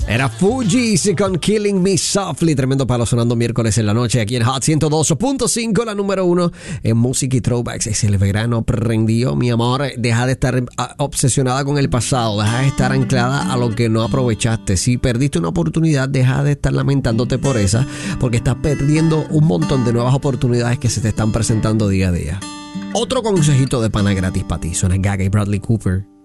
Era Fugees con Killing Me Softly. Tremendo palo sonando miércoles en la noche aquí en Hot 102.5, la número 1 en música y throwbacks. Es el verano prendió, mi amor. Deja de estar obsesionada con el pasado. Deja de estar anclada a lo que no aprovechaste. Si perdiste una oportunidad, deja de estar lamentándote por esa, porque estás perdiendo un montón de nuevas oportunidades que se te están presentando día a día. Otro consejito de pana gratis para ti. Suena Gaga y Bradley Cooper